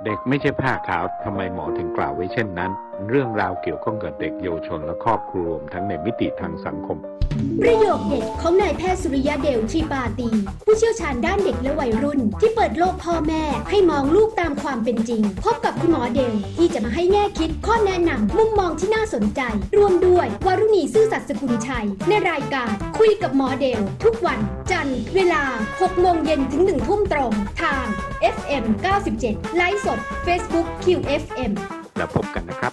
เด็กไม่ใช่ผ้าขาวทำไมหมอถึงกล่าวไว้เช่นนั้นเรื่องราวเกี่ยวข้องกับเด็กเยาวชนและครอบครัวรวมทั้งในมิติทางสังคมประโยคเด็ดของนายแพทย์สุริยะเดลชีปาตีผู้เชี่ยวชาญด้านเด็กและวัยรุ่นที่เปิดโลกพ่อแม่ให้มองลูกตามความเป็นจริงพบกับคุณหมอเดลที่จะมาให้แง่คิดข้อแนะนำมุมมองที่น่าสนใจรวมด้วยวารุณีซื่อสัตย์สกุลชัยในรายการคุยกับหมอเดลทุกวันจันทร์เวลา 6 โมงเย็นถึง 1 ทุ่มตรงทาง FM 97 ไลฟ์สด Facebook QFM แล้วพบกันนะครับ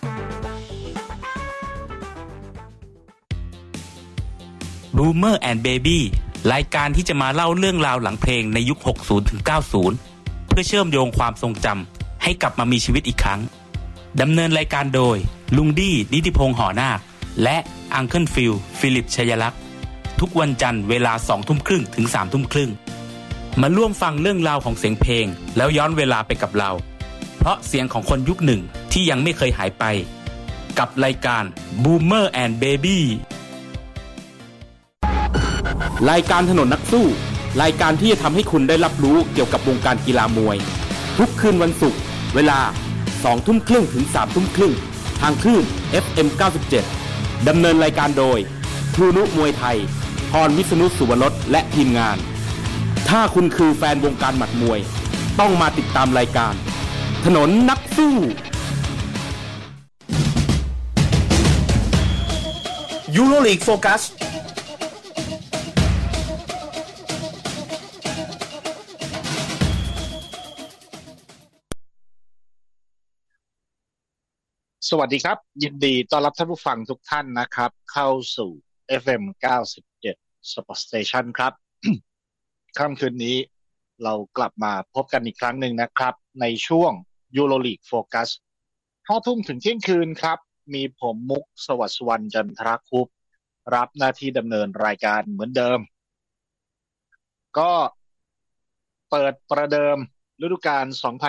Boomer and Baby รายการที่จะมาเล่าเรื่องราวหลังเพลงในยุค 60 ถึง 90 เพื่อเชื่อมโยงความทรงจำให้กลับมามีชีวิตอีกครั้งดำเนินรายการโดยลุงดี้นิติพงษ์หอนาคและอังเคิลฟิลฟิลิปชัยลักษณ์ทุกวันจันทร์เวลา 20:30 ถึง 3:30 มาร่วมฟังเรื่องราวของเสียงเพลงแล้วย้อนเวลาไปกับเราเพราะเสียงของคนยุคหนึ่งที่ยังไม่เคยหายไปกับรายการ Boomer and Babyรายการถนนนักสู้รายการที่จะทำให้คุณได้รับรู้เกี่ยวกับวงการกีฬามวยทุกคืนวันศุกร์เวลา 20:30 ถึง 3:30 ทางคลื่น FM 97 ดำเนินรายการโดยครูนุมวยไทยพรวิษณุสุวรรณและทีมงานถ้าคุณคือแฟนวงการหมัดมวยต้องมาติดตามรายการถนนนักสู้ยูโรลีกโฟกัสสวัสดีครับยินดีต้อนรับท่านผู้ฟังทุกท่านนะครับเข้าสู่ FM 97 Sport Station ครับ ค่ำคืนนี้เรากลับมาพบกันอีกครั้งหนึ่งนะครับในช่วง EuroLeague Focus 5 ทุ่มถึงเที่ยงคืนครับมีผมมุกสวัสดิ์สุวรรณจันทรคุปต์รับหน้าที่ดำเนินรายการเหมือนเดิมก็เปิดประเดิมฤดูกาล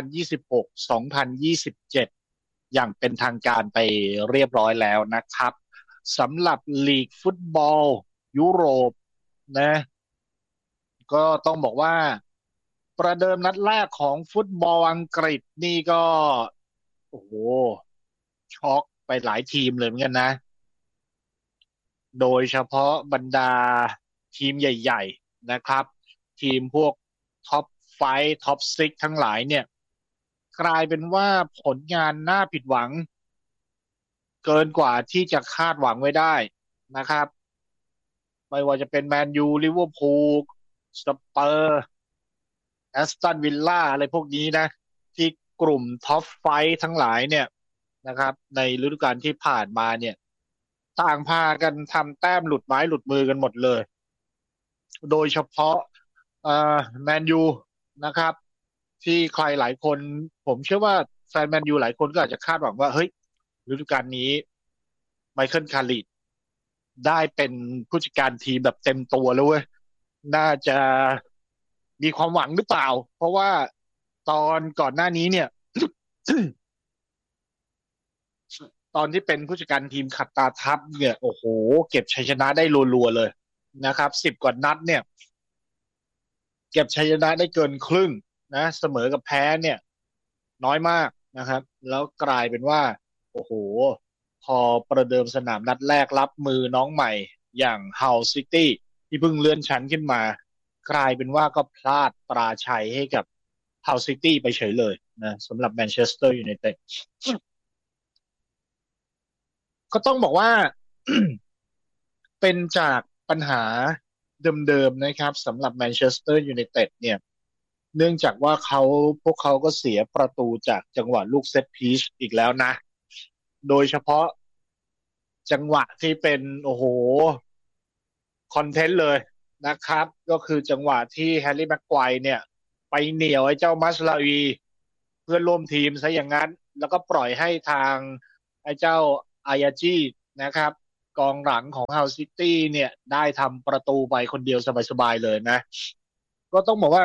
2026-2027อย่างเป็นทางการไปเรียบร้อยแล้วนะครับสำหรับลีกฟุตบอลยุโรปนะก็ต้องบอกว่าประเดิมนัดแรกของฟุตบอลอังกฤษนี่ก็โอ้โหช็อกไปหลายทีมเลยเหมือนกันนะโดยเฉพาะบรรดาทีมใหญ่ๆนะครับทีมพวกท็อป5ท็อป6ทั้งหลายเนี่ยกลายเป็นว่าผลงานน่าผิดหวังเกินกว่าที่จะคาดหวังไว้ได้นะครับไม่ว่าจะเป็นแมนยูลิเวอร์พูลสเปอร์แอสตันวิลล่าอะไรพวกนี้นะที่กลุ่มท็อป5ทั้งหลายเนี่ยนะครับในฤดูกาลที่ผ่านมาเนี่ยต่างพากันทำแต้มหลุดไม้หลุดมือกันหมดเลยโดยเฉพาะแมนยูนะครับที่ใครหลายคนผมเชื่อว่าแฟนแมนยูหลายคนก็อาจจะคาดหวังว่าเฮ้ยฤดูกาลนี้ไมเคิลคาริกได้เป็นผู้จัดการทีมแบบเต็มตัวแล้วเว้ยน่าจะมีความหวังหรือเปล่าเพราะว่าตอนก่อนหน้านี้เนี่ย ตอนที่เป็นผู้จัดการทีมขัดตาทัพเนี่ยโอ้โหเก็บชัยชนะได้รัวๆเลยนะครับ10 กว่านัดเนี่ยเก็บชัยชนะได้เกินครึ่งนะเสมอกับแพ้เนี่ยน้อยมากนะครับแล้วกลายเป็นว่าโอ้โหพอประเดิมสนามนัดแรกรับมือน้องใหม่อย่างเฮาซิตี้ที่เพิ่งเลื่อนชั้นขึ้นมากลายเป็นว่าก็พลาดตราชัยให้กับเฮาซิตี้ไปเฉยเลยนะสำหรับแมนเชสเตอร์ยูไนเต็ดก็ต้องบอกว่า เป็นจากปัญหาเดิมๆนะครับสำหรับแมนเชสเตอร์ยูไนเต็ดเนี่ยเนื่องจากว่าพวกเขาก็เสียประตูจากจังหวะลูกเซตพีชอีกแล้วนะโดยเฉพาะจังหวะที่เป็นโอ้โหคอนเทนต์เลยนะครับก็คือจังหวะที่แฮร์รี่แม็กไกวร์เนี่ยไปเหนี่ยวไอ้เจ้ามัสลาวีเพื่อนร่วมทีมซะอย่างนั้นแล้วก็ปล่อยให้ทางไอ้เจ้าอายาจินะครับกองหลังของเฮาซิตี้เนี่ยได้ทำประตูไปคนเดียวสบายๆเลยนะก็ต้องบอกว่า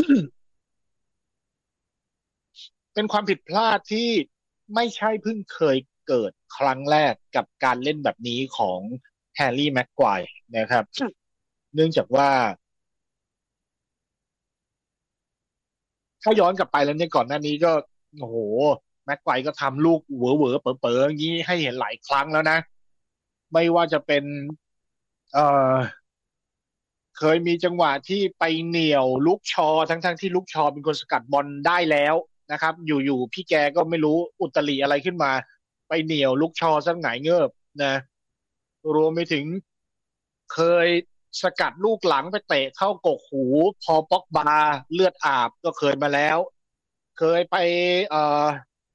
เป็นความผิดพลาดที่ไม่ใช่เพิ่งเคยเกิดครั้งแรกกับการเล่นแบบนี้ของแฮร์รี่แม็กไกวร์นะครับเนื่องจากว่าถ้าย้อนกลับไปแล้วเนี่ยก่อนหน้านี้ก็โอ้โหแม็กไกวร์ก็ทำลูกเหวอเหวอเป๋อเป๋ออย่างนี้ให้เห็นหลายครั้งแล้วนะไม่ว่าจะเป็นเอ่อเคยมีจังหวะที่ไปเหนี่ยวลูกชอทั้งที่ลูกชอเป็นคนสกัดบอลได้แล้วนะครับอยู่ๆพี่แกก็ไม่รู้อุตริอะไรขึ้นมาไปเหนี่ยวลูกชอซะหงายเงิบนะรวมไปถึงเคยสกัดลูกหลังไปเตะเข้ากกหูพอป็อกบาเลือดอาบก็เคยมาแล้วเคยไปเอ่อ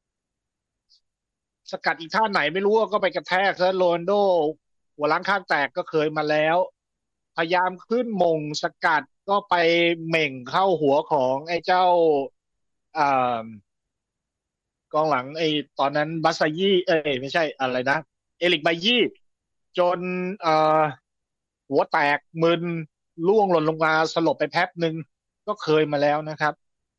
สกัดอีกท่าไหนไม่รู้ก็ไปกระแทกซะโรนลโดหัวล้างข้างแตกก็เคยมาแล้วพยายามขึ้นมงสกัดก็ไปเหม่งเข้าหัวของไอ้เจ้าอ่ากองหลังไอ้ตอนนั้นบัสซายี่เอ้ยไม่ใช่อะไรนะเอลิกไบยี่จนเอ่อหัวแตกมึนล่วงหล่นลงมาสลบไปแป๊บหนึ่งก็เคยมาแล้วนะครับ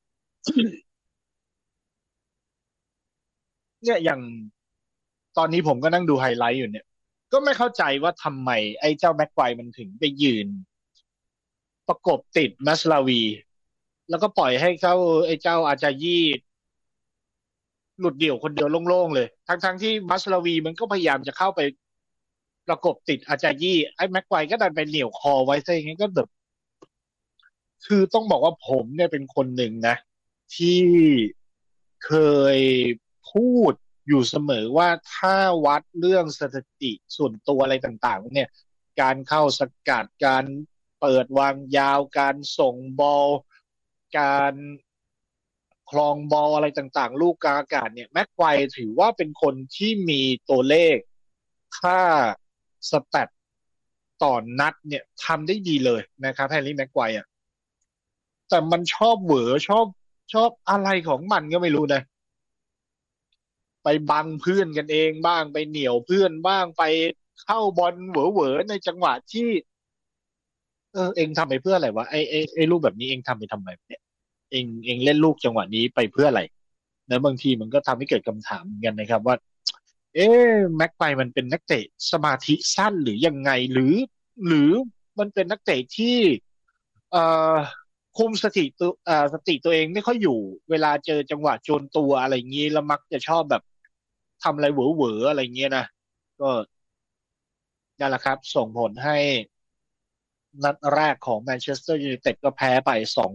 เนี่ยอย่างตอนนี้ผมก็นั่งดูไฮไลท์อยู่เนี่ยก็ไม่เข้าใจว่าทำไมไอ้เจ้าแม็กไกวร์มันถึงไปยืนประกบติดมัสลาวีแล้วก็ปล่อยให้เขาไอ้เจ้าอาจายีหลุดเดี่ยวคนเดียวโล่งๆเลยทั้งที่มัสลาวีมันก็พยายามจะเข้าไปประกบติดอาจายีไอ้แม็กไกวร์ก็ดันไปเหนี่ยวคอไว้ซะอย่างงี้ก็แบบคือต้องบอกว่าผมเนี่ยเป็นคนหนึ่งนะที่เคยพูดอยู่เสมอว่าถ้าวัดเรื่องสถิติส่วนตัวอะไรต่างๆเนี่ยการเข้าสกัดการเปิดวางยาวการส่งบอลการคลองบอลอะไรต่างๆลูกกลางอากาศเนี่ยแม็กไกวร์ถือว่าเป็นคนที่มีตัวเลขค่าสแตทต่อนัดเนี่ยทำได้ดีเลยนะครับแฮร์รี่แม็กไกวร์อ่ะแต่มันชอบเหวอชอบอะไรของมันก็ไม่รู้นะ ไปบังเพื่อนกันเองบ้างไปเหนี่ยวเพื่อนบ้างไปเข้าบอลเหวอๆในจังหวะที่เองทำไปเพื่ออะไรวะไอ้ลูกแบบนี้เองทำไปทำไมเนี่ยเองเล่นลูกจังหวะนี้ไปเพื่ออะไรแล้วบางทีมันก็ทำให้เกิดคำถามเหมือนกันนะครับว่าเอ๊ะแม็กไปมันเป็นนักเตะสมาธิสั้นหรือยังไงหรือมันเป็นนักเตะที่เอ่อคุมสติตัวเองไม่ค่อยอยู่เวลาเจอจังหวะโจรตัวอะไรอย่างนี้แล้วมักจะชอบแบบทำอะไรเหวออะไรเงี้ยนะก็นั่นแหละครับส่งผลให้นัดแรกของแมนเชสเตอร์ยูไนเต็ดก็แพ้ไป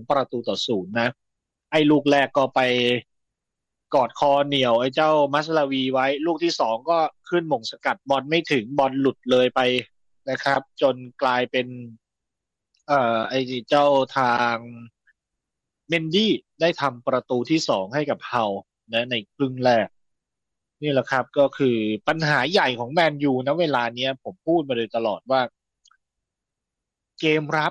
2-0นะไอ้ลูกแรกก็ไปกอดคอเหนี่ยวไอ้เจ้ามัสลาวีไว้ลูกที่สองก็ขึ้นหม่งสกัดบอลไม่ถึงบอลหลุดเลยไปนะครับจนกลายเป็นไอ้เจ้าทางเมนดี้ได้ทำประตูที่สองให้กับเฮานะในครึ่งแรก นี่แหละครับก็คือปัญหาใหญ่ของแมนยูนะเวลาเนี้ยผมพูดมาโดยตลอดว่าเกมรับ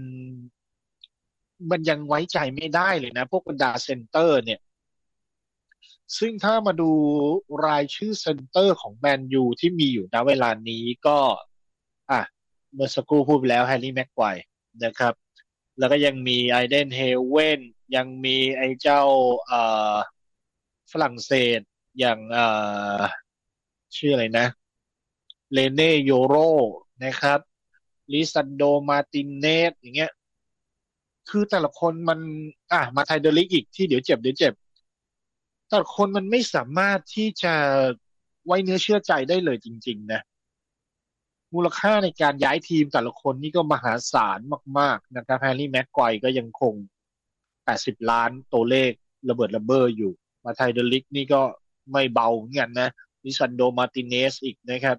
มันยังไว้ใจไม่ได้เลยนะพวกบรรดาเซนเตอร์เนี่ยซึ่งถ้ามาดูรายชื่อเซนเตอร์ของแมนยูที่มีอยู่ณเวลานี้ก็อ่ะเมื่อสักครู่พูดไปแล้วแฮร์รี่แม็กไกวร์นะครับแล้วก็ยังมีไอเดนเฮเว่นยังมีไอ้เจ้าเอ่อฝรั่งเศสอย่างชื่ออะไรนะ เลเน่โยโรนะครับลิซันโดมาตินเนสอย่างเงี้ยคือแต่ละคนมันมาไทยเดลิกอีกที่เดี๋ยวเจ็บแต่ละคนมันไม่สามารถที่จะไว้เนื้อเชื่อใจได้เลยจริงๆนะมูลค่าในการย้ายทีมแต่ละคนนี่ก็มหาศาลมากๆนะครับแฮร์รี่แม็กไกวร์ก็ยังคง80ล้านตัวเลขระเบิดระเบ้ออยู่มาไทยเดลิกนี่ก็ไม่เบาเหมือนกันนะลิซันโดมาติเนสอีกนะครับ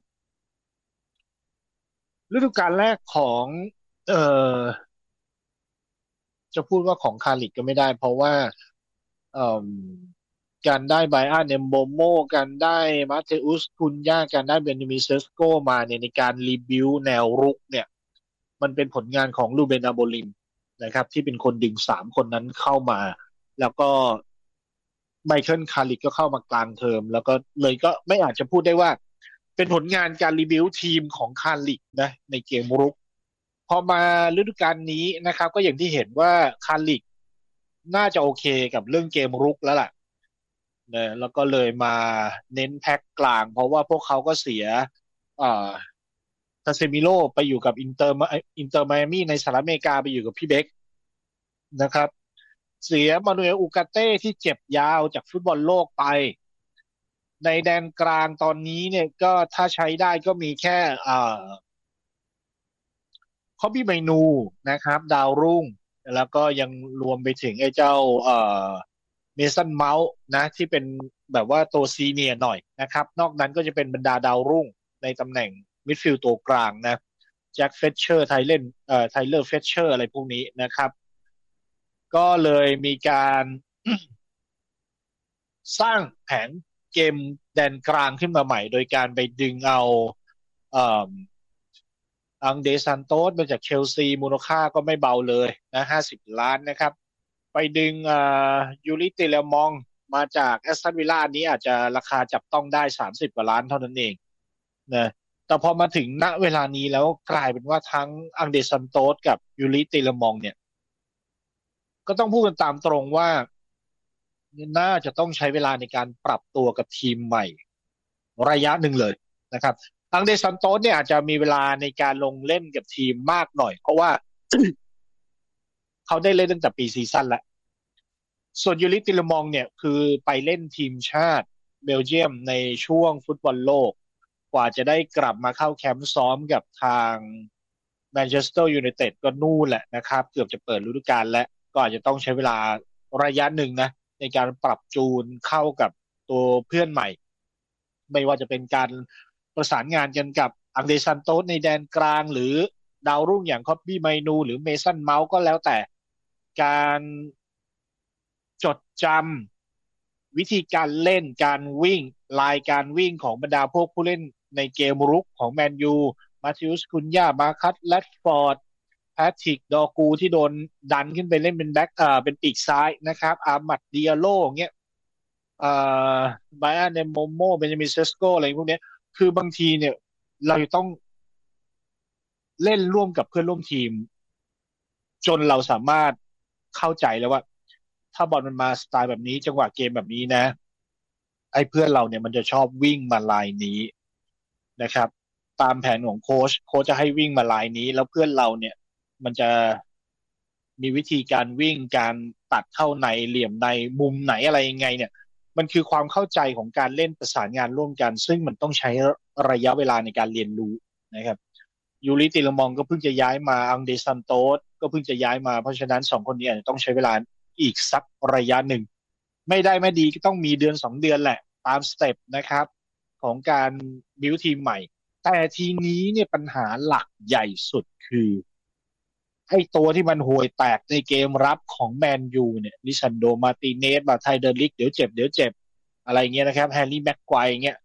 ฤดูกาลแรกของเอ่อ จะพูดว่าของคาริกก็ไม่ได้เพราะว่าเอ่อการได้ไบรอันเอมโบโมการได้มาเทอุสคุนยาการได้เบนจามินเซสโกมาเนี่ยในการรีบิวแนวรุกเนี่ยมันเป็นผลงานของลูเบนอาโมลิมนะครับที่เป็นคนดึง3 คนนั้นเข้ามาแล้วก็ไมเคิลคาริกก็เข้ามากลางเทอมแล้วก็เลยก็ไม่อาจจะพูดได้ว่าเป็นผลงานการรีบิวทีมของคาริกนะในเกมรุก พอมาฤดูกาลนี้นะครับก็อย่างที่เห็นว่าคาริกน่าจะโอเคกับเรื่องเกมรุกแล้วล่ะนะแล้วก็เลยมาเน้นแพ็กกลางเพราะว่าพวกเขาก็เสียอ่าคาเซมิโลไปอยู่กับอินเตอร์ไมอามี่ในสหรัฐอเมริกาไปอยู่กับพี่เบ็กนะครับเสียมานูเอลอูกาเต้ที่เจ็บยาวจากฟุตบอลโลกไปในแดนกลางตอนนี้เนี่ยก็ถ้าใช้ได้ก็มีแค่คอบบี้ไมนูนะครับดาวรุ่งแล้วก็ยังรวมไปถึงไอ้เจ้าเมสันเมาส์นะที่เป็นแบบว่าตัวซีเนียร์หน่อยนะครับนอกนั้นก็จะเป็นบรรดาดาวรุ่งในตำแหน่งมิดฟิลด์ตัวกลางนะแจ็คเฟชเชอร์ไทเลอร์เฟชเชอร์อะไรพวกนี้นะครับก็เลยมีการ สร้างแผนเกมแดนกลางขึ้นมาใหม่โดยการไปดึงเอาเอ่ออังเดซันโตสมาจากเชลซีมูลค่าก็ไม่เบาเลยนะ50 ล้านนะครับไปดึงยูริติเลมองมาจากแอสตันวิลล่านี้อาจจะราคาจับต้องได้30 กว่าล้านเท่านั้นเองนะแต่พอมาถึงณเวลานี้แล้วกลายเป็นว่าทั้งอังเดซันโตสกับยูริติเลมองเนี่ยก็ต้องพูดกันตามตรงว่าน่าจะต้องใช้เวลาในการปรับตัวกับทีมใหม่ระยะหนึ่งเลยนะครับอังเดซันโตสเนี่ยอาจจะมีเวลาในการลงเล่นกับทีมมากหน่อยเพราะว่า เขาได้เล่นตั้งแต่ปีซีซั่นแล้วส่วนยูริติลมองเนี่ยคือไปเล่นทีมชาติเบลเยียมในช่วงฟุตบอลโลกกว่าจะได้กลับมาเข้าแคมป์ซ้อมกับทางแมนเชสเตอร์ยูไนเต็ดก็นู่นแหละนะครับเกือบจะเปิดฤดูกาลแล้วก็อาจจะต้องใช้เวลาระยะหนึ่งนะในการปรับจูนเข้ากับตัวเพื่อนใหม่ไม่ว่าจะเป็นการประสานงานกันกับอังเดซันโตสในแดนกลางหรือดาวรุ่งอย่างคอบบี้ไมนูหรือเมสันเมาส์ก็แล้วแต่การจดจำวิธีการเล่นการวิ่งลายการวิ่งของบรรดาพวกผู้เล่นในเกมรุกของแมนยูมาธิอุสคุนยามาคัสแรดฟอร์ดแพทริกดอกูที่โดนดันขึ้นไปเล่นเป็นแบ็คเป็นปีกซ้ายนะครับอามัดดิอาโลเงี้ยเอ่อไบรอันเดโมโมเบนจามินเซสโกอะไรพวกนี้คือบางทีเนี่ยเราต้องเล่นร่วมกับเพื่อนร่วมทีมจนเราสามารถเข้าใจแล้วว่าถ้าบอลมันมาสไตล์แบบนี้จังหวะเกมแบบนี้นะไอ้เพื่อนเราเนี่ยมันจะชอบวิ่งมาลายนี้นะครับตามแผนของโค้ชจะให้วิ่งมาลายนี้แล้วเพื่อนเราเนี่ยมันจะมีวิธีการวิ่งการตัดเข้าในเหลี่ยมในมุมไหนอะไรยังไงเนี่ยมันคือความเข้าใจของการเล่นประสานงานร่วมกันซึ่งมันต้องใช้ระยะเวลาในการเรียนรู้นะครับยูริติลมองก็เพิ่งจะย้ายมาอังเดซันโตสก็เพิ่งจะย้ายมาเพราะฉะนั้น2 คนนี้อาจจะต้องใช้เวลาอีกสักระยะหนึ่งไม่ได้ไม่ดีก็ต้องมี1-2 เดือนแหละตามสเต็ปนะครับของการบิวทีมใหม่แต่ทีนี้เนี่ยปัญหาหลักใหญ่สุดคือไอ้ตัวที่มันห่วยแตกในเกมรับของแมนยูเนี่ยลิซันโดมาร์ติเนสมาไทเดอร์ลิกเดี๋ยวเจ็บอะไรเงี้ยนะครับแฮร์รี่แม็กไกวร์เงี้ย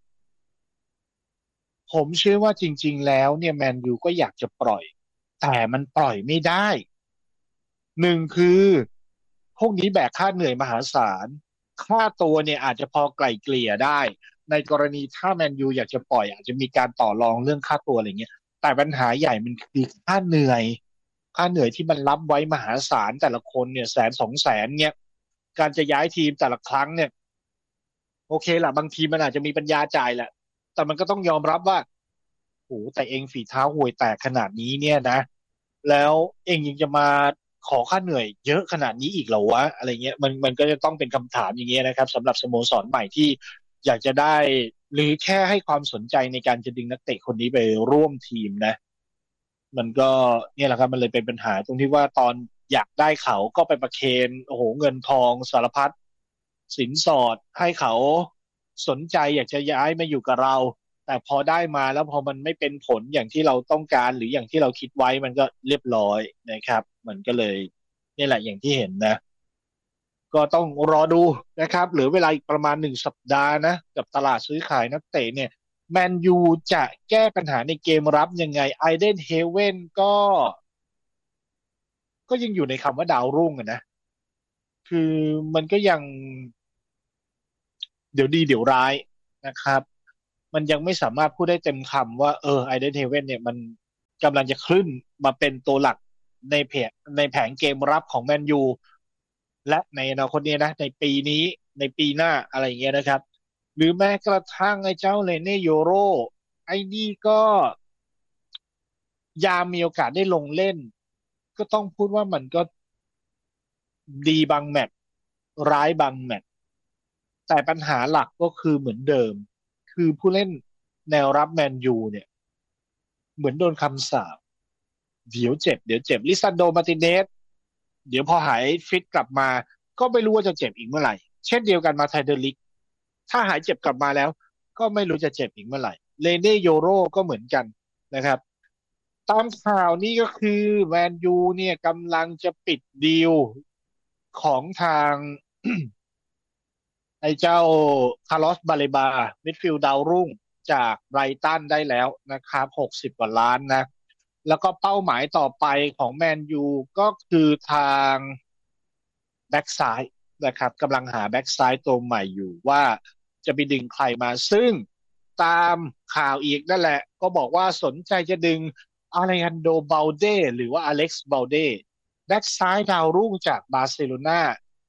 ผมเชื่อว่าจริงๆแล้วเนี่ยแมนยูก็อยากจะปล่อยแต่มันปล่อยไม่ได้หนึ่งคือพวกนี้แบกค่าเหนื่อยมหาศาลค่าตัวเนี่ยอาจจะพอไกล่เกลี่ยได้ในกรณีถ้าแมนยูอยากจะปล่อยอาจจะมีการต่อรองเรื่องค่าตัวอะไรเงี้ยแต่ปัญหาใหญ่มันคือค่าเหนื่อยที่มันรับไว้มหาศาลแต่ละคนเนี่ย100,000-200,000เนี่ยการจะย้ายทีมแต่ละครั้งเนี่ยโอเคแหละบางทีมันอาจจะมีปัญญาจ่ายแหละแต่มันก็ต้องยอมรับว่าโอ้แต่เองฝีเท้าห่วยแตกขนาดนี้เนี่ยนะแล้วเองยังจะมาขอค่าเหนื่อยเยอะขนาดนี้อีกเหรอวะอะไรเงี้ยมันก็จะต้องเป็นคำถามอย่างเงี้ยนะครับสำหรับสโมสรใหม่ที่อยากจะได้หรือแค่ให้ความสนใจในการจะดึงนักเตะคนนี้ไปร่วมทีมนะมันก็เนี่ยแหละครับมันเลยเป็นปัญหาตรงที่ว่าตอนอยากได้เขาก็ไปประเคนโอ้โหเงินทองสารพัดสินสอดให้เขาสนใจอยากจะย้ายมาอยู่กับเราแต่พอได้มาแล้วพอมันไม่เป็นผลอย่างที่เราต้องการหรืออย่างที่เราคิดไว้มันก็เรียบร้อยนะครับมันก็เลยนี่แหละอย่างที่เห็นนะก็ต้องรอดูนะครับเหลือเวลาอีกประมาณ1 สัปดาห์นะกับตลาดซื้อขายนักเตะเนี่ยแมนยูจะแก้ปัญหาในเกมรับยังไงไอเดนเฮเว่นก็ยังอยู่ในคำว่าดาวรุ่งอะนะคือมันก็ยังเดี๋ยวดีเดี๋ยวร้ายนะครับมันยังไม่สามารถพูดได้เต็มคำว่าไอเดนเฮเว่นเนี่ยมันกำลังจะขึ้นมาเป็นตัวหลักในแผงเกมรับของแมนยูและในอนาคตเนี้นะในปีนี้ในปีหน้าอะไรอย่างเงี้ยนะครับหรือแม้กระทั่งไอ้เจ้าเลเน่โยโรไอ้นี่ก็ยามมีโอกาสได้ลงเล่นก็ต้องพูดว่ามันก็ดีบางแมตช์ร้ายบางแมตช์แต่ปัญหาหลักก็คือเหมือนเดิมคือผู้เล่นแนวรับแมนยูเนี่ยเหมือนโดนคำสาปเดี๋ยวเจ็บลิซันโดมาร์ติเนสเดี๋ยวพอหายฟิตกลับมาก็ไม่รู้ว่าจะเจ็บอีกเมื่อไหร่เช่นเดียวกันมาไทเดอร์ลิกถ้าหายเจ็บกลับมาแล้วก็ไม่รู้จะเจ็บอีกเมื่อไหร่เลเน่โยโรก็เหมือนกันนะครับตามข่าวนี้ก็คือแมนยูเนี่ยกำลังจะปิดดีลของทาง ไอ้เจ้าคาร์ลอสบาเลบามิดฟิลด์ดาวรุ่งจากไบรตันได้แล้วนะครับ60 กว่าล้านนะแล้วก็เป้าหมายต่อไปของแมนยูก็คือทางแบ็กซ้ายนะครับกำลังหาแบ็กซ้ายตัวใหม่อยู่ว่าจะไปดึงใครมาซึ่งตามข่าวอีกนั่นแหละก็บอกว่าสนใจจะดึงอาเลฮันโดเบลเดหรือว่าอเล็กซ์เบลเดแบ็กซ้ายดาวรุ่งจากบาร์เซโลนา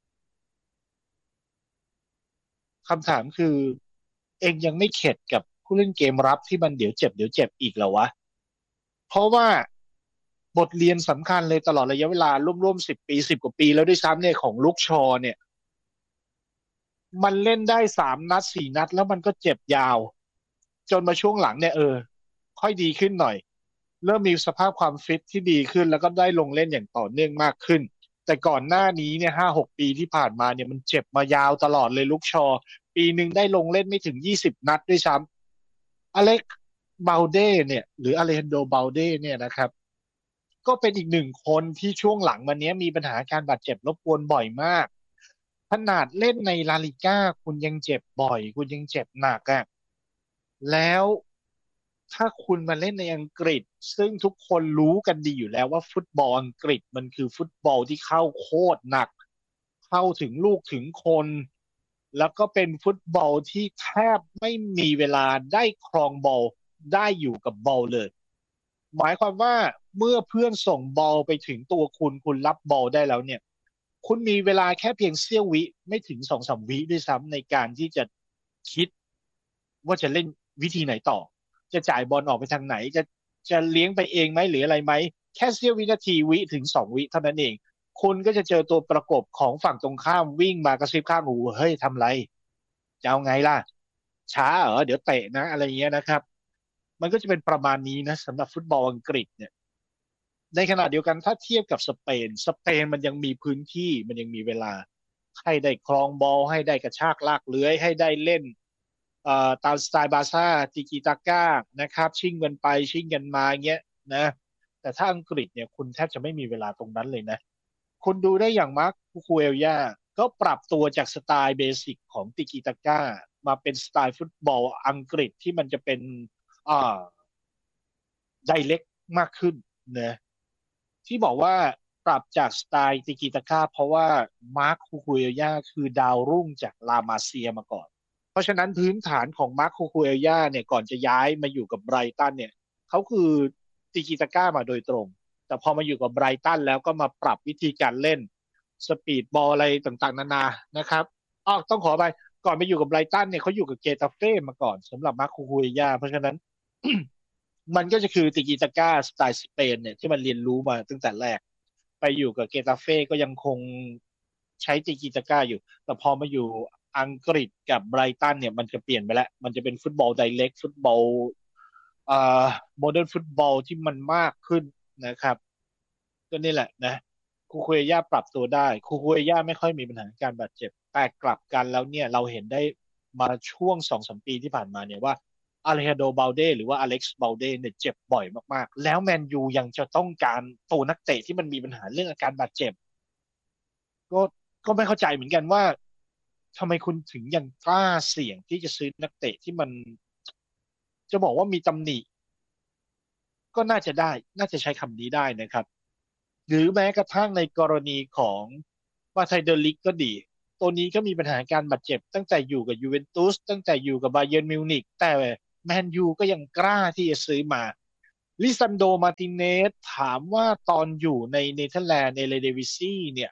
คำถามคือเองยังไม่เข็ดกับผู้เล่นเกมรับที่มันเดี๋ยวเจ็บอีกเหรอวะเพราะว่าบทเรียนสำคัญเลยตลอดระยะเวลาร่วม10 ปี10 กว่าปีแล้วด้วยซ้ำเนี่ยของลูกชอเนี่ยมันเล่นได้3 นัด4 นัดแล้วมันก็เจ็บยาวจนมาช่วงหลังเนี่ยค่อยดีขึ้นหน่อยเริ่มมีสภาพความฟิตที่ดีขึ้นแล้วก็ได้ลงเล่นอย่างต่อเนื่องมากขึ้นแต่ก่อนหน้านี้เนี่ย5-6 ปีที่ผ่านมาเนี่ยมันเจ็บมายาวตลอดเลยลูกชอปีหนึ่งได้ลงเล่นไม่ถึง20 นัดด้วยซ้ำอเล็กเบลเดเนี่ยหรืออเลฮันโดเบลเดเนี่ยนะครับก็เป็นอีกหนึ่งคนที่ช่วงหลังมานี้มีปัญหาการบาดเจ็บรบกวนบ่อยมากขนาดเล่นในลาลิก้าคุณยังเจ็บบ่อยคุณยังเจ็บหนักอ่ะแล้วถ้าคุณมาเล่นในอังกฤษซึ่งทุกคนรู้กันดีอยู่แล้วว่าฟุตบอลอังกฤษมันคือฟุตบอลที่เข้าโคตรหนักเข้าถึงลูกถึงคนแล้วก็เป็นฟุตบอลที่แทบไม่มีเวลาได้ครองบอลได้อยู่กับบอลเลยหมายความว่าเมื่อเพื่อนส่งบอลไปถึงตัวคุณรับบอลได้แล้วเนี่ยคุณมีเวลาแค่เพียงเสี้ยววิไม่ถึง2-3 วิด้วยซ้ำในการที่จะคิดว่าจะเล่นวิธีไหนต่อจะจ่ายบอลออกไปทางไหนจะเลี้ยงไปเองไหมหรืออะไรไหมแค่เสี้ยววินาทีวิถึง2 วิเท่านั้นเองคุณก็จะเจอตัวประกบของฝั่งตรงข้ามวิ่งมากระซิบข้างหูเฮ้ยทำไรจะเอาไงล่ะช้าเหรอเดี๋ยวเตะนะอะไรเงี้ยนะครับมันก็จะเป็นประมาณนี้นะสำหรับฟุตบอลอังกฤษเนี่ยในขณะเดียวกันถ้าเทียบกับสเปนมันยังมีพื้นที่มันยังมีเวลาให้ได้ครองบอลให้ได้กระชากลากเลื้อยให้ได้เล่นตามสไตล์บาร์ซ่าติกิตาก้านะครับชิ่งกันไปชิ่งกันมาเงี้ยนะแต่ถ้าอังกฤษเนี่ยคุณแทบจะไม่มีเวลาตรงนั้นเลยนะคุณดูได้อย่างมาร์คคูเอลยาก็ปรับตัวจากสไตล์เบสิกของติกิตาก้ามาเป็นสไตล์ฟุตบอลอังกฤษที่มันจะเป็นอ่าไดเล็กมากขึ้นนะที่บอกว่าปรับจากสไตล์ติกิตาก้าเพราะว่ามาร์คคูเอลยาคือดาวรุ่งจากลามาเซียมาก่อนเพราะฉะนั้นพื้นฐานของมาร์คคูเอลยาเนี่ยก่อนจะย้ายมาอยู่กับไบรตันเนี่ยเขาคือติกิตาก้ามาโดยตรงแต่พอมาอยู่กับไบรตันแล้วก็มาปรับวิธีการเล่นสปีดบอลอะไรต่างๆนานานะครับต้องขอไปก่อนไปอยู่กับไบรตันเนี่ยเขาอยู่กับเกตาเฟ่มาก่อนสำหรับมาร์คคูเอลยาเพราะฉะนั้น มันก็จะคือติกิตาก้าสไตล์สเปนเนี่ยที่มันเรียนรู้มาตั้งแต่แรกไปอยู่กับเกตาเฟ่ก็ยังคงใช้ติกิตาก้าอยู่แต่พอมาอยู่อังกฤษกับไบรตันเนี่ยมันจะเปลี่ยนไปแล้วมันจะเป็นฟุตบอลไดเรกฟุตบอลอ่าโมเดิร์นฟุตบอลที่มันมากขึ้นนะครับก็นี่แหละนะคูคุเอย่าปรับตัวได้คูคุเอย่าไม่ค่อยมีปัญหาการบาดเจ็บแต่กลับกันแล้วเนี่ยเราเห็นได้มาช่วง2-3 ปีที่ผ่านมาเนี่ยว่าอาเลฮันโดเบลเดหรือว่าอเล็กซ์เบลเดเนี่ยเจ็บบ่อยมากๆแล้วแมนยูยังจะต้องการตัวนักเตะที่มันมีปัญหาเรื่องอาการบาดเจ็บก็ก็ไม่เข้าใจเหมือนกันว่าทำไมคุณถึงยังกล้าเสี่ยงที่จะซื้อนักเตะที่มันจะบอกว่ามีตำหนิก็น่าจะได้น่าจะใช้คำนี้ได้นะครับหรือแม้กระทั่งในกรณีของว่าไทเดอร์ลิกก็ดีตัวนี้ก็มีปัญหาการบาดเจ็บตั้งแต่อยู่กับยูเวนตุสตั้งแต่อยู่กับบาเยิร์นมิวนิกแต่แมนยูก็ยังกล้าที่จะซื้อมาลิซันโดมาร์ติเนสถามว่าตอนอยู่ในเนเธอร์แลนด์ในเรเดวิซี่เนี่ย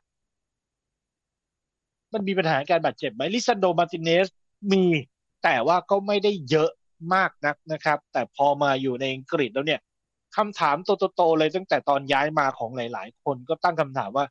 มันมีปัญหาการบาดเจ็บไหมลิซันโดมาร์ติเนสมีแต่ว่าก็ไม่ได้เยอะมากนักนะครับแต่พอมาอยู่ในอังกฤษแล้วเนี่ยคำถามโตๆเลยตั้งแต่ตอนย้ายมาของหลายๆคนก็ตั้งคำถามว่า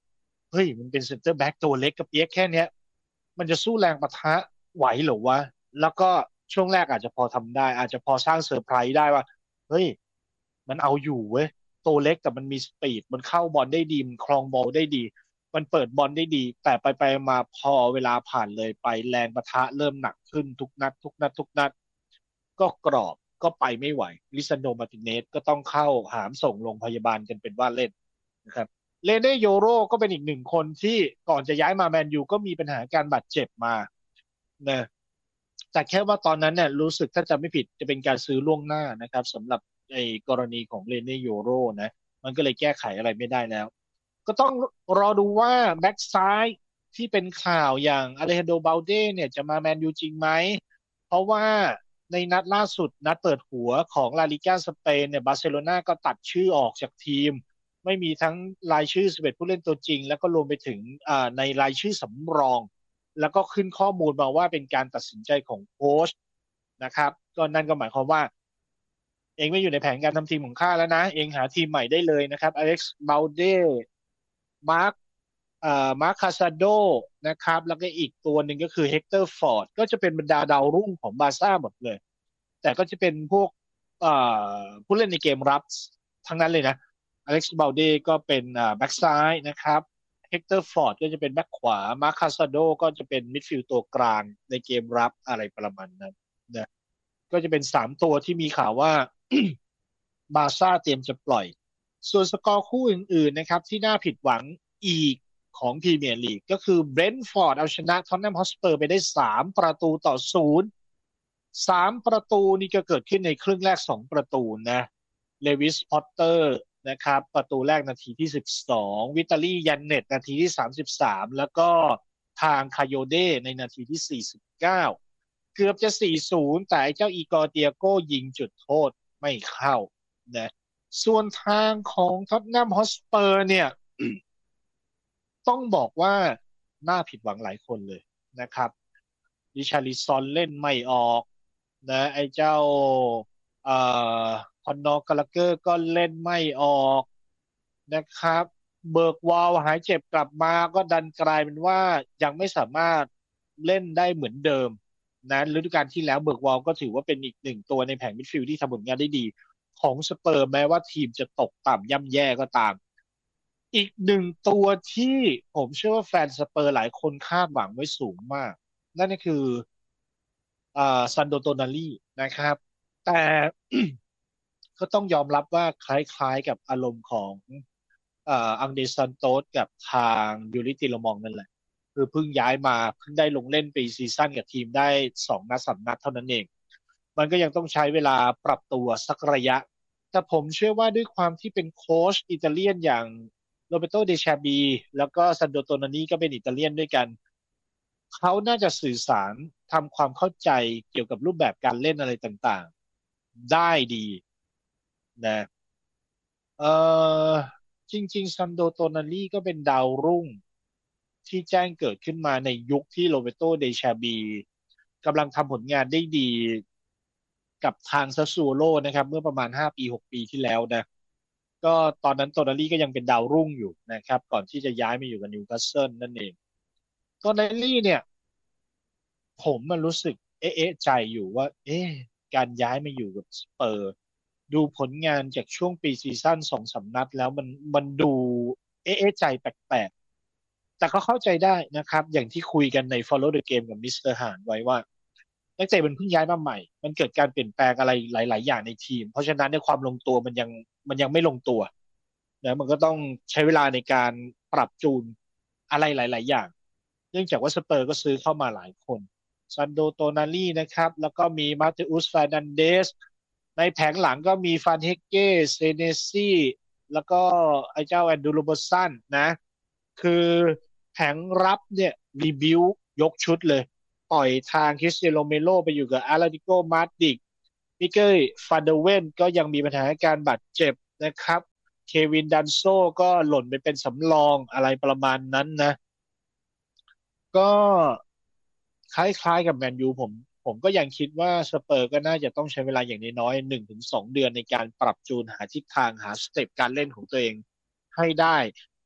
เฮ้ยมันเป็นเซ็นเตอร์แบ็กตัวเล็กกระเปียกแค่เนี้ยมันจะสู้แรงปะทะไหวเหรอวะแล้วก็ช่วงแรกอาจจะพอทำได้อาจจะพอสร้างเซอร์ไพรส์ได้ว่าเฮ้ยมันเอาอยู่เว้ยตัวเล็กแต่มันมีสปีดมันเข้าบอลได้ดีมันครองบอลได้ดีมันเปิดบอลได้ดีแต่ไปมาพอเวลาผ่านเลยไปแรงปะทะเริ่มหนักขึ้นทุกนัดก็กรอบก็ไปไม่ไหวลิซันโดมาร์ติเนสก็ต้องเข้าหามส่งโรงพยาบาลกันเป็นว่าเล่นนะครับ เรเน่โยโรก็เป็นอีกหนึ่งคนที่ก่อนจะย้ายมาแมนยูก็มีปัญหาการบาดเจ็บมานะแต่แค่ว่าตอนนั้นเนี่ยรู้สึกถ้าจำไม่ผิดจะเป็นการซื้อล่วงหน้านะครับสำหรับไอ้กรณีของเรเน่โยโรนะมันก็เลยแก้ไขอะไรไม่ได้แล้วก็ต้องรอดูว่าแบ็กซ้ายที่เป็นข่าวอย่างอเลฮันโด บาลเด้เนี่ยจะมาแมนยูจริงไหมเพราะว่าในนัดล่าสุดนัดเปิดหัวของลาลิก้าสเปนเนี่ยบาร์เซโลนาก็ตัดชื่อออกจากทีม ไม่มีทั้งรายชื่อ11ผู้เล่นตัวจริงแล้วก็รวมไปถึงในรายชื่อสำรองแล้วก็ขึ้นข้อมูลมาว่าเป็นการตัดสินใจของโค้ชนะครับก็นั่นก็หมายความว่าเองไม่อยู่ในแผนการทำทีมของข้าแล้วนะเองหาทีมใหม่ได้เลยนะครับอเล็กซ์บาลเดมาร์คมาร์คคาซาโดนะครับแล้วก็อีกตัวหนึ่งก็คือเฮกเตอร์ฟอร์ดก็จะเป็นบรรดาดาวรุ่งของบาร์ซ่าหมดเลยแต่ก็จะเป็นพวกผู้เล่นในเกมรับทั้งนั้นเลยนะอเล็กซ์บาลเดก็เป็นแบ็กซ้ายนะครับเฮกเตอร์ฟอร์ดก็จะเป็นแบ็กขวามาร์คคาซาโดก็จะเป็นมิดฟิลด์ตัวกลางในเกมรับอะไรประมาณนั้นนะก็จะเป็น3 ตัวที่มีข่าวว่า บาร์ซ่าเตรียมจะปล่อยส่วนสกอร์คู่อื่นๆนะครับที่น่าผิดหวังอีกของพรีเมียร์ลีกก็คือเบรนท์ฟอร์ดเอาชนะท็อตแนมฮอตสเปอร์ไปได้3-03 ประตูนี่ก็เกิดขึ้นในครึ่งแรก2 ประตูนะเลวิสพอตเตอร์นะครับประตูแรกนาทีที่12วิตาลียันเน็ตนาทีที่33แล้วก็ทางคาโยเดในนาทีที่49เกือบจะ4-0แต่เจ้าอีกอร์เตียโกยิงจุดโทษไม่เข้านะส่วนทางของท็อตแนมฮอตสเปอร์เนี่ย ต้องบอกว่าน่าผิดหวังหลายคนเลยนะครับดิชาริซอนเล่นไม่ออกนะไอ้เจ้าเอ่อคอนนอร์กาลาเกอร์ก็เล่นไม่ออกนะครับเบิร์กวาลหายเจ็บกลับมาก็ดันกลายเป็นว่ายังไม่สามารถเล่นได้เหมือนเดิมนะฤดูกาลที่แล้วเบิร์กวาลก็ถือว่าเป็นอีก1 ตัวในแผงมิดฟิลด์ที่ทำผลงานได้ดีของสเปอร์แม้ว่าทีมจะตกต่ำย่ำแย่ก็ตามอีก1 ตัวที่ผมเชื่อว่าแฟนสเปอร์หลายคนคาดหวังไว้สูงมากนั่นก็คือซันโดโตนาลีนะครับแต่ ก็ต้องยอมรับว่าคล้ายๆกับอารมณ์ของอังเดซันโตสกับทางยูริติโลมองนั่นแหละคือเพิ่งย้ายมาเพิ่งได้ลงเล่นปีซีซั่นกับทีมได้2 นัด 3 นัดเท่านั้นเองมันก็ยังต้องใช้เวลาปรับตัวสักระยะแต่ผมเชื่อว่าด้วยความที่เป็นโค้ชอิตาเลียนอย่างโรเบโตเดชาบีแล้วก็ซันโดโตนานีก็เป็นอิตาเลียนด้วยกันเขาน่าจะสื่อสารทำความเข้าใจเกี่ยวกับรูปแบบการเล่นอะไรต่างๆได้ดีนะเออจริงๆซันโดโตนาลีก็เป็นดาวรุ่งที่แจ้งเกิดขึ้นมาในยุคที่โรเบโตเดชาบีกำลังทำผลงานได้ดีกับทางซัสซูโร่นะครับเมื่อประมาณ5 ปี 6 ปีที่แล้วนะก็ตอนนั้นโตนาลีก็ยังเป็นดาวรุ่งอยู่นะครับก่อนที่จะย้ายมาอยู่กับนิวคาสเซิลนั่นเองโตนาลีเนี่ยผมมันรู้สึกใจอยู่ว่าการย้ายมาอยู่กับสเปอร์ดูผลงานจากช่วงปีซีซั่น2-3 นัดแล้วมันดูใจแปลกๆแต่ก็เข้าใจได้นะครับอย่างที่คุยกันใน Follow the Game กับมิสเตอร์หานไว้ว่านักเตะมันเพิ่งย้ายมาใหม่มันเกิดการเปลี่ยนแปลงอะไรหลายๆอย่างในทีมเพราะฉะนั้นในความลงตัวมันยังไม่ลงตัวนะมันก็ต้องใช้เวลาในการปรับจูนอะไรหลายๆอย่างเนื่องจากว่าสเปอร์ก็ซื้อเข้ามาหลายคนซันโดโตนาลีนะครับแล้วก็มีมาเตอุส ฟานันเดสในแผงหลังก็มีฟานเฮกเก้เซเนซี่แล้วก็ไอ้เจ้าแอนดูโรโบสันนะคือแผงรับเนี่ยรีบิวยกชุดเลยปล่อยทางคริสเตียโนโรเมโรไปอยู่กับอาราติโกมาดริกมิเกลฟานเดเวนก็ยังมีปัญหาการบาดเจ็บนะครับเควินดันโซก็หล่นไปเป็นสำรองอะไรประมาณนั้นนะก็คล้ายๆกับแมนยูผมก็ยังคิดว่าสเปอร์ก็น่าจะต้องใช้เวลาอย่างน้อยๆ1-2 เดือนในการปรับจูนหาทิศทางหาสเต็ปการเล่นของตัวเองให้ได้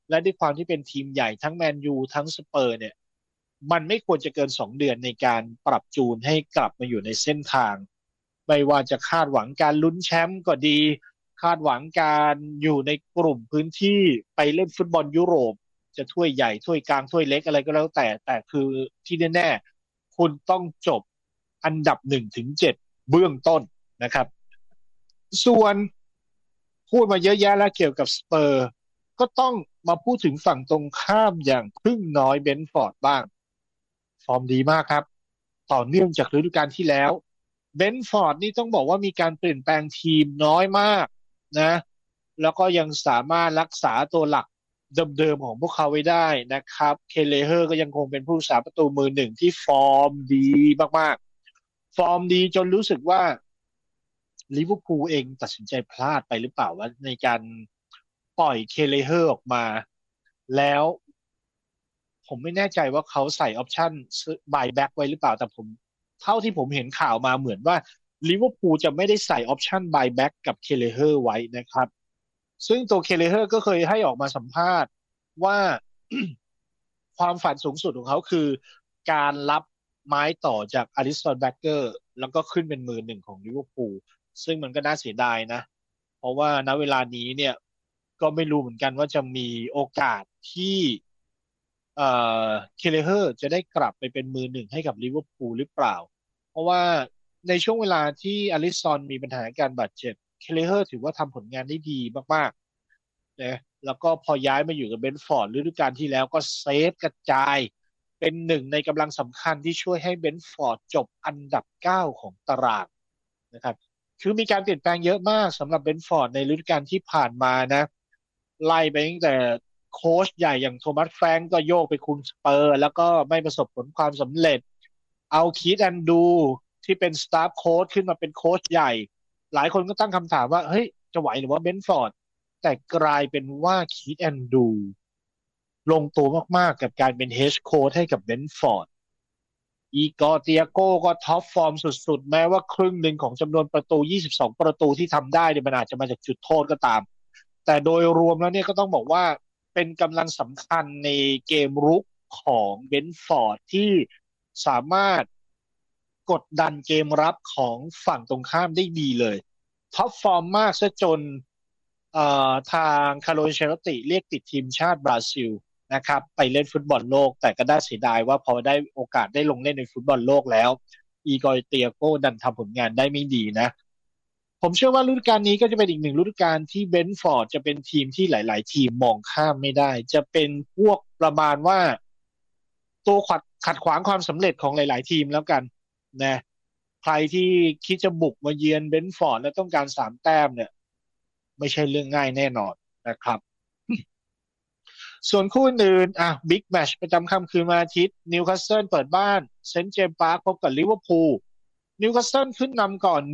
และด้วยความที่เป็นทีมใหญ่ทั้งแมนยูทั้งสเปอร์เนี่ยมันไม่ควรจะเกิน2 เดือนในการปรับจูนให้กลับมาอยู่ในเส้นทางไม่ว่าจะคาดหวังการลุ้นแชมป์ก็ดีคาดหวังการอยู่ในกลุ่มพื้นที่ไปเล่นฟุตบอลยุโรปจะถ้วยใหญ่ถ้วยกลางถ้วยเล็กอะไรก็แล้วแต่คือที่แน่ๆคุณต้องจบอันดับ1-7เบื้องต้นนะครับส่วนพูดมาเยอะแยะแล้วเกี่ยวกับสเปอร์ก็ต้องมาพูดถึงฝั่งตรงข้ามอย่างพึ่งน้อยเบนฟอร์ดบ้างฟอร์มดีมากครับต่อเนื่องจากฤดูกาลที่แล้วเบนฟอร์ดนี่ต้องบอกว่ามีการเปลี่ยนแปลงทีมน้อยมากนะแล้วก็ยังสามารถรักษาตัวหลักเดิมๆของพวกเขาไว้ได้นะครับเคเลเฮอร์ก็ยังคงเป็นผู้รักษาประตูมือหนึ่งที่ฟอร์มดีมากๆฟอร์มดีจนรู้สึกว่าลิเวอร์พูลเองตัดสินใจพลาดไปหรือเปล่าว่าในการปล่อยเคเลเฮอร์ออกมาแล้วผมไม่แน่ใจว่าเขาใส่ออปชั่นบายแบ็กไว้หรือเปล่าแต่ผมเท่าที่ผมเห็นข่าวมาเหมือนว่าลิเวอร์พูลจะไม่ได้ใส่ออปชั่นบายแบ็กกับเคเลเฮอร์ไว้นะครับซึ่งตัวเคเลเฮอร์ก็เคยให้ออกมาสัมภาษณ์ว่า ความฝันสูงสุดของเขาคือการรับไม้ต่อจากอลิสตันแบ็กเกอร์แล้วก็ขึ้นเป็นมือหนึ่งของลิเวอร์พูลซึ่งมันก็น่าเสียดายนะเพราะว่าณเวลานี้เนี่ยก็ไม่รู้เหมือนกันว่าจะมีโอกาสที่เอ่เคเลเฮอร์จะได้กลับไปเป็นมือหนึ่งให้กับลิเวอร์พูลหรือเปล่าเพราะว่าในช่วงเวลาที่อลิซอนมีปัญหาการบาดเจ็บเคเลเฮอร์ถือว่าทำผลงานได้ดีมากๆนะแล้วก็พอย้ายมาอยู่กับเบนฟอร์ดฤดูกาลที่แล้วก็เซฟกระจายเป็นหนึ่งในกำลังสำคัญที่ช่วยให้เบนฟอร์ดจบอันดับ9ของตารางนะครับคือมีการเปลี่ยนแปลงเยอะมากสำหรับเบนฟอร์ดในฤดูกาลที่ผ่านมานะไล่ไปตั้งแต่โค้ชใหญ่อย่างโทมัสแฟรงก์ก็โยกไปคุมสเปอร์แล้วก็ไม่ประสบผลความสำเร็จเอาคีธแอนดูที่เป็นสตาฟโค้ชขึ้นมาเป็นโค้ชใหญ่หลายคนก็ตั้งคำถามว่าเฮ้ยจะไหวหรือว่าเบนฟอร์ดแต่กลายเป็นว่าคีธแอนดูลงตัวมากๆกับการเป็นเฮดโค้ชให้กับเบนฟอร์ดอีกอร์เตียโก้ก็ท็อปฟอร์มสุดๆแม้ว่าครึ่งหนึ่งของจำนวนประตู22ประตูที่ทำได้เนี่ยมันอาจจะมาจากจุดโทษก็ตามแต่โดยรวมแล้วเนี่ยก็ต้องบอกว่าเป็นกำลังสำคัญในเกมรุกของเบนฟอร์ดที่สามารถกดดันเกมรับของฝั่งตรงข้ามได้ดีเลยท็อปฟอร์มมากซะจนทางคาร์โล อันเชลติเรียกติดทีมชาติบราซิลนะครับไปเล่นฟุตบอลโลกแต่ก็ได้เสียดายว่าพอได้โอกาสได้ลงเล่นในฟุตบอลโลกแล้วอีกอร์เตียโก้ดันทำผลงานได้ไม่ดีนะผมเชื่อว่าฤดูกาลนี้ก็จะเป็นอีกหนึ่งฤดูกาลที่เบนฟอร์ดจะเป็นทีมที่หลายๆทีมมองข้ามไม่ได้จะเป็นพวกประมาณว่าตัวขัดขวางความสำเร็จของหลายๆทีมแล้วกันนะใครที่คิดจะบุกมาเยือนเบนฟอร์ดและต้องการ3 แต้มเนี่ยไม่ใช่เรื่องง่ายแน่นอนนะครับส่วนคู่อื่นบิ๊กแมตช์ประจำค่ำคืนวันอาทิตย์นิวคาสเซิลเปิดบ้านเซนต์เจมส์พาร์คพบกับลิเวอร์พูลนิวคาสเซิลขึ้นนำก่อน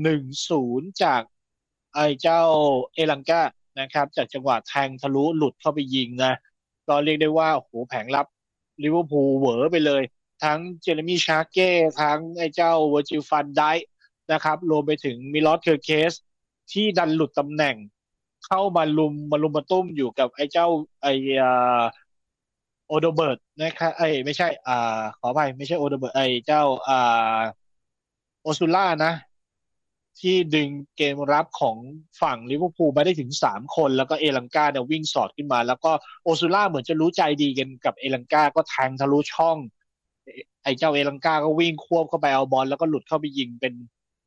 1-0 จากไอ้เจ้าเอลังกานะครับจากจังหวะแทงทะลุหลุดเข้าไปยิงนะก็เรียกได้ว่าโอ้โหแผงรับลิเวอร์พูลเหวอไปเลยทั้งเจเรมี่ชาร์เก้ทั้งไอ้เจ้าเวอร์จิลฟันไดค์นะครับรวมไปถึงมิลอสเคอร์เคสที่ดันหลุดตำแหน่งเข้ามาลุมมาตุ้มอยู่กับไอ้เจ้าไอ้โอโดเบิร์ตนะครับไม่ใช่ขออภัยไม่ใช่โอโดเบิร์ตไอ้เจ้าโอซูล่านะที่ดึงเกมรับของฝั่งลิเวอร์พูลมาได้ถึง3 คนแล้วก็เอลังกาเนี่ยวิ่งสอดขึ้นมาแล้วก็โอซูล่าเหมือนจะรู้ใจดีกันกับเอลังกาก็แทงทะลุช่องไอ้เจ้าเอลังกาก็วิ่งควบเข้าไปเอาบอลแล้วก็หลุดเข้าไปยิงเป็น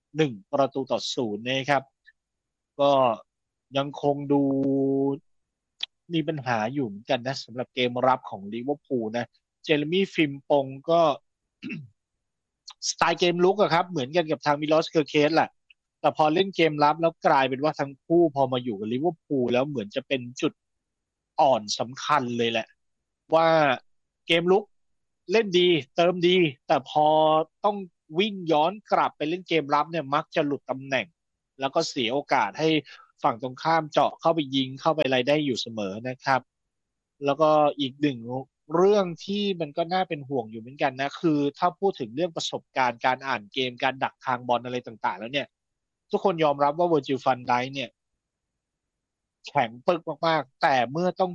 1-0นะครับก็ยังคงดูมีปัญหาอยู่เหมือนกันนะสำหรับเกมรับของลิเวอร์พูลนะเจเรมี่ฟิมปงก็ สไตล์เกมลุกอะครับเหมือนกันกับทางมิลอสเคอร์เคสแหละแต่พอเล่นเกมรับแล้วกลายเป็นว่าทั้งคู่พอมาอยู่กับลิเวอร์พูลแล้วเหมือนจะเป็นจุดอ่อนสำคัญเลยแหละว่าเกมลุกเล่นดีเติมดีแต่พอต้องวิ่งย้อนกลับไปเล่นเกมรับเนี่ยมักจะหลุดตำแหน่งแล้วก็เสียโอกาสให้ฝั่งตรงข้ามเจาะเข้าไปยิงเข้าไปอะไรได้อยู่เสมอนะครับแล้วก็อีกหนึ่งเรื่องที่มันก็น่าเป็นห่วงอยู่เหมือนกันนะคือถ้าพูดถึงเรื่องประสบการณ์การอ่านเกมการดักทางบอลอะไรต่างๆแล้วเนี่ยทุกคนยอมรับว่าเวอร์จิลฟันไดค์เนี่ยแข็งปึกมากๆแต่เมื่อต้อง